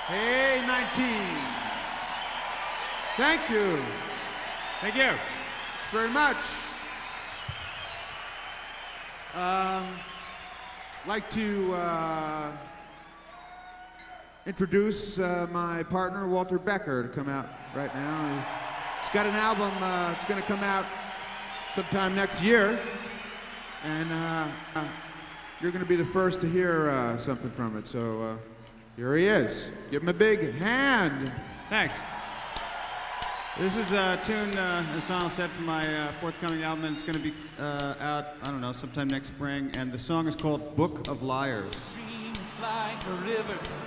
Hey, 19. Thank you. Thank you. Thanks very much. I'd like to introduce my partner, Walter Becker, to come out right now. He's got an album, it's going to come out sometime next year, and you're going to be the first to hear something from it, so here he is. Give him a big hand. Thanks. This is a tune, as Donald said, from my forthcoming album, and it's going to be out, I don't know, sometime next spring, and the song is called Book of Liars. Dreams like a river